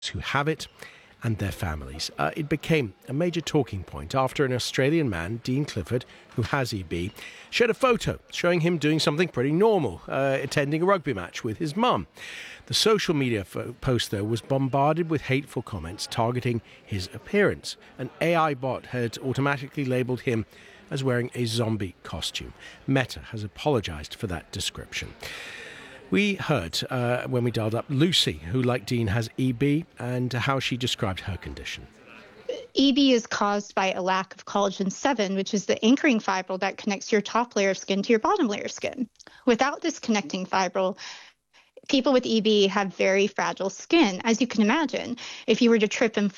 who have it and their families. It became a major talking point after an Australian man, Dean Clifford, who has EB, shared a photo showing him doing something pretty normal, attending a rugby match with his mum. The social media post, though, was bombarded with hateful comments targeting his appearance. An AI bot had automatically labelled him as wearing a zombie costume. Meta has apologised for that description. We heard, when we dialed up, Lucy, who, like Dean, has EB, and how she described her condition. EB is caused by a lack of collagen 7, which is the anchoring fibril that connects your top layer of skin to your bottom layer of skin. Without this connecting fibril, people with EB have very fragile skin. As you can imagine, if you were to trip and